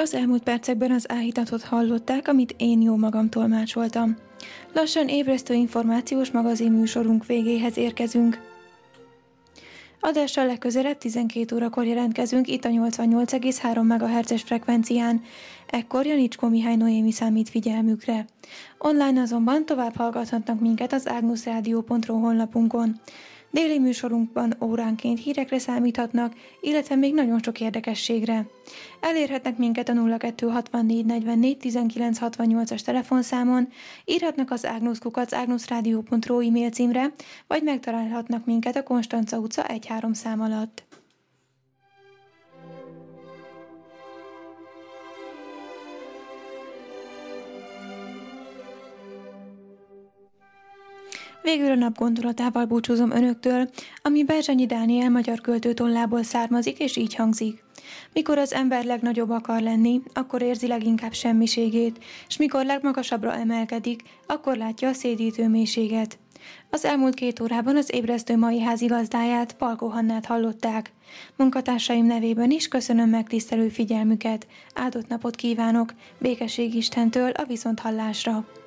Az elmúlt percekben az áhítatot hallották, amit én jó magam tolmácsoltam. Lassan ébresztő információs magazin műsorunk végéhez érkezünk. Adással legközelebb 12 órakor jelentkezünk itt a 88,3 MHz-es frekvencián. Ekkor Janicskó Mihály Noémi számít figyelmükre. Online azonban tovább hallgathatnak minket az agnusradio.ru honlapunkon. Déli műsorunkban óránként hírekre számíthatnak, illetve még nagyon sok érdekességre. Elérhetnek minket a 0264 44 19 68-as telefonszámon, írhatnak az agnus@agnusradio.ru e-mail címre, vagy megtalálhatnak minket a Konstanca utca 1-3 szám alatt. Végül a nap gondolatával búcsúzom önöktől, ami Berzsenyi Dániel magyar költő tollából származik, és így hangzik. Mikor az ember legnagyobb akar lenni, akkor érzi leginkább semmiségét, és mikor legmagasabbra emelkedik, akkor látja a szédítő mélységet. Az elmúlt 2 órában az ébresztő mai házigazdáját, Palkó Hannát hallották. Munkatársaim nevében is köszönöm megtisztelő figyelmüket. Áldott napot kívánok, békesség Istentől, a viszonthallásra!